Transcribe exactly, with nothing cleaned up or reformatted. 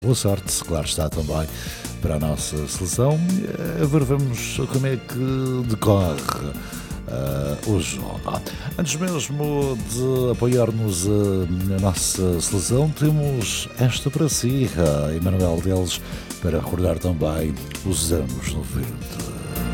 Boa sorte, claro está também para a nossa seleção. Eh, Agora vamos como é que decorre eh, o jogo. Antes mesmo de apoiarmos a, a nossa seleção, temos esta para si, a Emanuel deles, para recordar também os anos noventa.